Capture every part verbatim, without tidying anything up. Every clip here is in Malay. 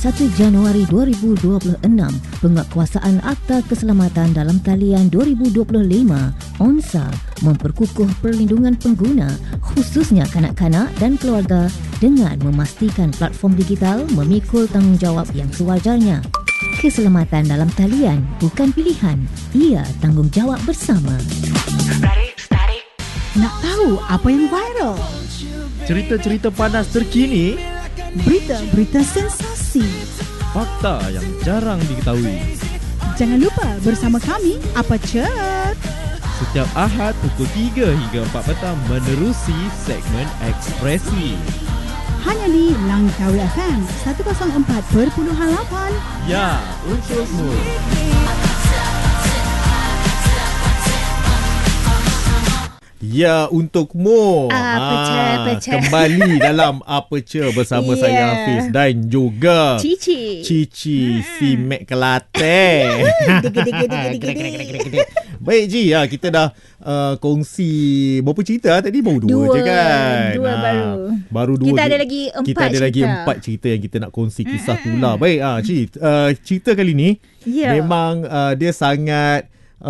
satu Januari dua ribu dua puluh enam, Penguatkuasaan Akta Keselamatan dalam Talian dua ribu dua puluh lima, O N S A, memperkukuh perlindungan pengguna, khususnya kanak-kanak dan keluarga, dengan memastikan platform digital memikul tanggungjawab yang sewajarnya. Keselamatan dalam talian bukan pilihan, ia tanggungjawab bersama. Nak tahu apa yang viral? Cerita-cerita panas terkini, Berita-berita sensasi. fakta yang jarang diketahui. Jangan lupa bersama kami, Apa Chat? Setiap Ahad pukul tiga hingga empat petang menerusi segmen Ekspresi. Hanya di Langkawi F M seratus empat perpuluhan lapan. Ya, untukmu. Ya, untukmu. Apa Cer, Apa Cer. Kembali dalam Apa Cer bersama Yeah. saya Hafiz dan juga Cici. Cici si Mek Kelate. Baik Ji, ya, kita dah uh, kongsi berapa cerita tadi? Baru dua, Dua, je kan? dua Ah, baru. Baru dua. Kita ada je. lagi empat Kita ada cerita. lagi empat cerita yang kita nak kongsi kisah tu lah. Baik, ah, Ci, uh, cerita kali ni Ya. memang uh, dia sangat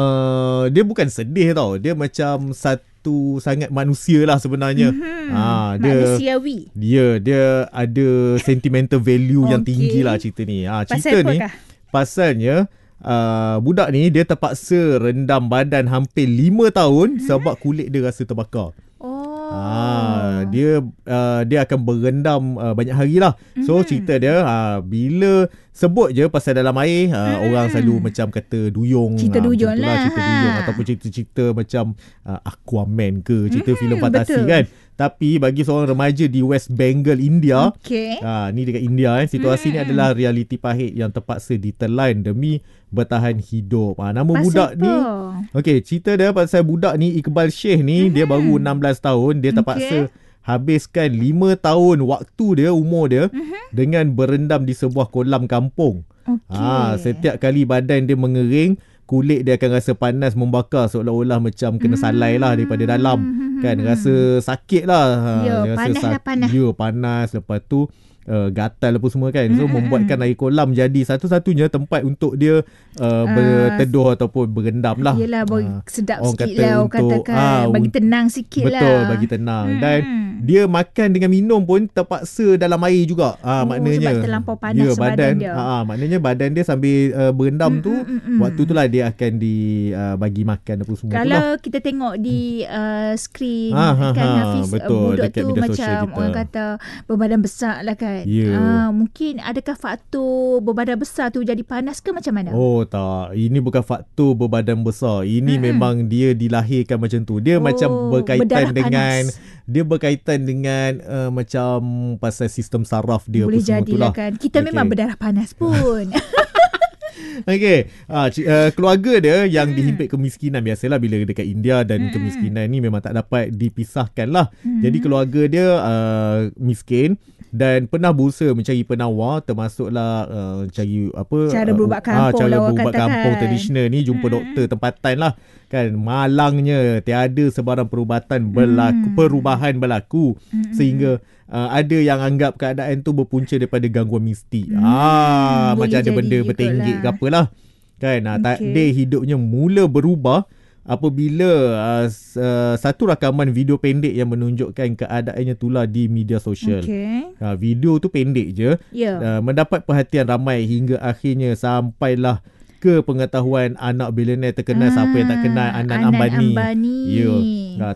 uh, dia bukan sedih tau. Dia macam satu sangat manusia lah sebenarnya. Mm-hmm. Ah, dia Manusiawi. dia dia ada sentimental value yang Okey. tinggi lah cerita ni. Ah, cerita Pasal apa ni kah? pasalnya uh, budak ni dia terpaksa rendam badan hampir lima tahun hmm? sebab kulit dia rasa terbakar. Oh. Ah, dia uh, dia akan berendam uh, banyak hari lah. So Mhm. cerita dia uh, bila sebut je pasal dalam air uh, Mhm. orang selalu macam kata duyung. Cerita ah, macam duyung tu lah, Cerita ha. duyung ataupun cerita-cerita macam uh, Aquaman ke, cerita Mhm, filem fantasi betul. kan. Tapi bagi seorang remaja di West Bengal, India, Okey. Ha, ni dekat India kan. Situasi Hmm. ni adalah realiti pahit yang terpaksa ditelan demi bertahan hidup. Ha, nama Pasal budak apa? ni, okey, cerita dia pasal budak ni Iqbal Sheikh ni, dia baru enam belas tahun, dia terpaksa Okey. habiskan lima tahun waktu dia, umur dia Mhm. dengan berendam di sebuah kolam kampung. Okey. Ha, setiap kali badan dia mengering, kulit dia akan rasa panas membakar seolah-olah macam kena salai lah daripada dalam. Kan, rasa sakit lah. Ha, Ya, dia rasa panas lah, panas. Ya, panas. Lepas tu uh, gatal apa semua kan. So, Mm-mm. membuatkan air kolam jadi satu-satunya tempat untuk dia uh, berteduh ataupun berendam lah. Yelah, bagi Ah, sedap orang sikit kata lah orang untuk, katakan. ah, Bagi un- tenang sikit lah. Betul, bagi tenang. Dan dia makan dengan minum pun terpaksa dalam air juga. Ah, Oh, maknanya sebab terlampau panas ya, badan dia. Ah, maknanya badan dia sambil uh, berendam Mm, tu, mm, mm, mm. waktu tu lah dia akan dibagi makan apa semua tu lah. Kalau kita tengok di uh, skrin Ah, ha, kan ha, Hafiz, betul, budak dekat tu media sosial macam kita. orang kata berbadan besar lah kan. Ya. Ah, mungkin adakah faktor berbadan besar tu jadi panas ke macam mana? Oh tak, ini bukan faktor berbadan besar. Ini Mm-mm. memang dia dilahirkan macam tu. Dia Oh, macam berkaitan berdarah dengan panas. dia berkaitan dengan uh, macam pasal sistem saraf dia Boleh apa semua tu jadilah lah. kan. Kita Okey. memang berdarah panas pun. Okey, ah, c- uh, keluarga dia yang dihimpit kemiskinan, biasalah bila dekat India dan Mm-mm. kemiskinan ni memang tak dapat dipisahkan lah. Mm. Jadi keluarga dia uh, miskin dan pernah berusaha mencari penawar, termasuklah uh, cari apa Cara uh, berubat ah, kampung cara lah orang berubat katakan. kampung tradisional ni, jumpa Mm. doktor tempatan lah kan. Malangnya tiada sebarang perubatan berlaku, Mm. perubahan berlaku Mm-mm. sehingga uh, ada yang anggap keadaan tu berpunca daripada gangguan mistik. Hmm, Ah, boleh macam ada jadi benda jugalah. bertenggek ke apalah. Kan, ah, Okey. takdir hidupnya mula berubah apabila uh, s- uh, satu rakaman video pendek yang menunjukkan keadaannya tular di media sosial. Okey. Uh, video tu pendek je, Ya. uh, mendapat perhatian ramai hingga akhirnya sampailah ke pengetahuan anak billionaire terkenal. Ah, Siapa yang tak kenal Anan Anan Ambani. Ambani. Ya. Uh,